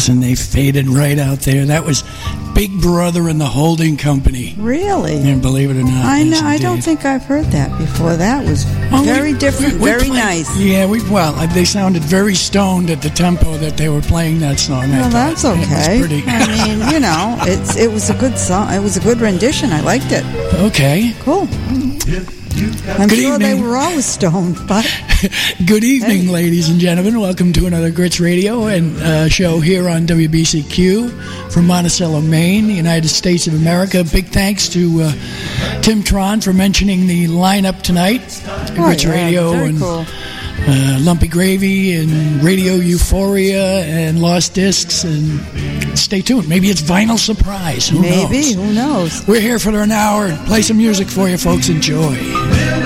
Beatles, and they faded right out there. That was Big Brother and the Holding Company. Really? And believe it or not. I know. Yes, I don't think I've heard that before. That was very different, very nice. Yeah, they sounded very stoned at the tempo that they were playing that song. Well, that's okay. It was pretty. I mean, it was a good song. It was a good rendition. I liked it. Okay. Cool. I'm Good sure evening. they were always stoned, but... Good evening, ladies and gentlemen. Welcome to another Grits Radio and show here on WBCQ from Monticello, Maine, the United States of America. Big thanks to Tim Tron for mentioning the lineup tonight. Grits Radio very and cool. Lumpy Gravy and Radio Euphoria and Lost Discs. And stay tuned. Maybe it's Vinyl Surprise. Who knows? Who knows? We're here for an hour and play some music for you, folks. Enjoy.